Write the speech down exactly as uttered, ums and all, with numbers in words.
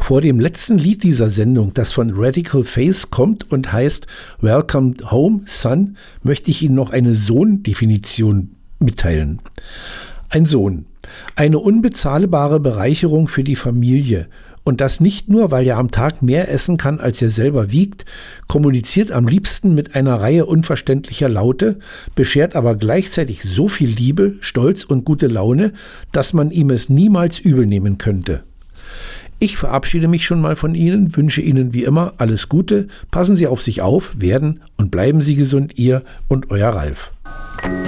Vor dem letzten Lied dieser Sendung, das von Radical Face kommt und heißt Welcome Home, Son, möchte ich Ihnen noch eine Sohn-Definition mitteilen. Ein Sohn. Eine unbezahlbare Bereicherung für die Familie. Und das nicht nur, weil er am Tag mehr essen kann, als er selber wiegt, kommuniziert am liebsten mit einer Reihe unverständlicher Laute, beschert aber gleichzeitig so viel Liebe, Stolz und gute Laune, dass man ihm es niemals übel nehmen könnte. Ich verabschiede mich schon mal von Ihnen, wünsche Ihnen wie immer alles Gute, passen Sie auf sich auf, werden und bleiben Sie gesund, Ihr und Euer Ralf.